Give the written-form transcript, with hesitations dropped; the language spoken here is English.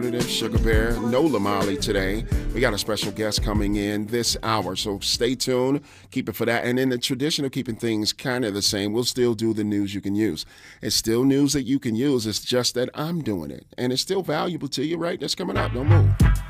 Sugar Bear, no Lamali today. We got a special guest coming in this hour, so stay tuned. Keep it for that. And in the tradition of keeping things kind of the same, we'll still do the news you can use. It's still news that you can use. It's just that I'm doing it. And it's still valuable to you, right? That's coming up. Don't move.